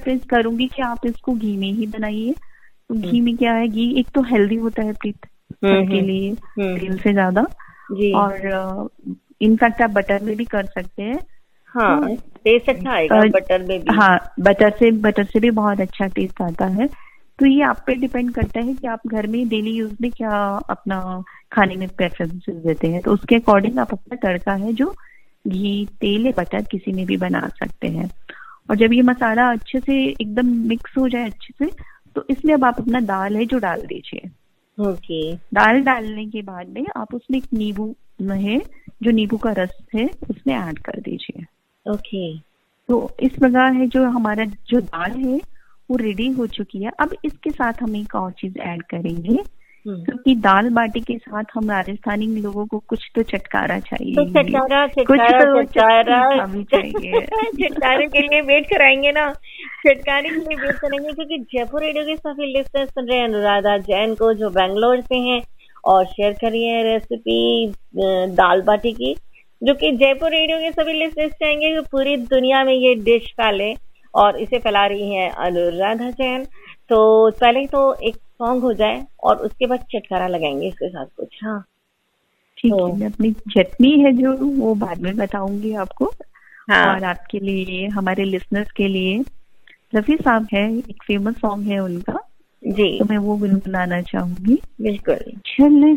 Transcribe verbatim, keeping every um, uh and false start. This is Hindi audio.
प्रेफरेंस करूंगी कि आप इसको घी में ही बनाइए। तो घी में क्या है, घी एक तो हेल्दी होता है प्रीत सबके लिए तेल से ज्यादा, और इनफैक्ट आप बटर में भी कर सकते हैं। हाँ, टेस्ट अच्छा आएगा बटर में भी। हाँ, बटर से बटर से भी बहुत अच्छा टेस्ट आता है। तो ये आप पे डिपेंड करता है कि आप घर में डेली यूज में क्या अपना खाने में प्रेफरेंसेस देते हैं, तो उसके अकॉर्डिंग आप अपना तड़का है जो घी, तेल या बटर किसी में भी बना सकते हैं। और जब ये मसाला अच्छे से एकदम मिक्स हो जाए अच्छे से, तो इसमें अब आप अपना दाल है जो डाल दीजिए। ओके। दाल डालने के बाद में आप उसमें एक नींबू है जो नींबू का रस है उसमें ऐड कर दीजिए। ओके। तो इस प्रकार है जो हमारा जो दाल है वो रेडी हो चुकी है। अब इसके साथ हम एक और चीज ऐड करेंगे, क्योंकि तो दाल बाटी के साथ हम राजस्थानी लोगों को कुछ तो चटकारा चाहिए, तो चटकारा कुछ तो चटकारा भी चाहिए। चटकारे के लिए वेट कराएंगे ना, चटकारे के लिए वेट करेंगे, क्योंकि जयपुर रेडियो के सभी लिस्टनर्स सुन रहे हैं अनुराधा जैन को जो बैंगलोर से हैं, और शेयर करिए रेसिपी दाल बाटी की, जो कि जयपुर रेडियो के सभी लिस्टनर्स चाहेंगे कि पूरी दुनिया में ये डिश फैले, और इसे फैला रही है अनुराधा जैन। तो पहले तो एक सॉन्ग हो जाए और उसके बाद चटकारा लगाएंगे इसके साथ कुछ। हाँ ठीक तो, है, मैं अपनी चटनी है जो वो बाद में बताऊंगी आपको। हाँ। और आपके लिए, हमारे लिसनर्स के लिए रफी साहब है, एक फेमस सॉन्ग है उनका जी, तो मैं वो गुनगुनाना चाहूंगी। बिल्कुल। चल